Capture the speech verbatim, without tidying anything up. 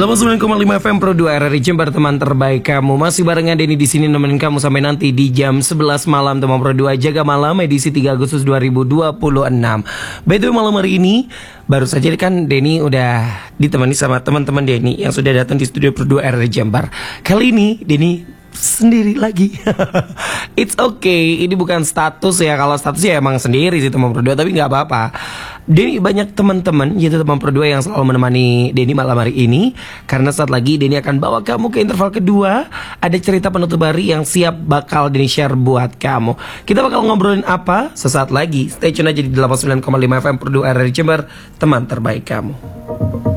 delapan puluh sembilan koma lima F M Pro dua R R I Jember, teman terbaik kamu. Masih barengan Denny di sini nemenin kamu sampai nanti di jam sebelas malam, teman Pro dua Jaga Malam edisi tiga Agustus dua ribu dua puluh enam. By the way, malam hari ini baru saja kan Denny udah ditemani sama teman-teman Denny yang sudah datang di studio Pro dua R R I Jember. Kali ini Denny sendiri lagi. It's okay, ini bukan status ya. Kalau status ya emang sendiri sih teman Pro dua, tapi nggak apa-apa. Denny banyak teman-teman, yaitu teman Pro dua yang selalu menemani Denny malam hari ini. Karena saat lagi Denny akan bawa kamu ke interval kedua. Ada cerita penutup hari yang siap bakal Denny share buat kamu. Kita bakal ngobrolin apa sesaat lagi. Stay tune aja di delapan puluh sembilan koma lima F M Pro dua R R I Jember, teman terbaik kamu.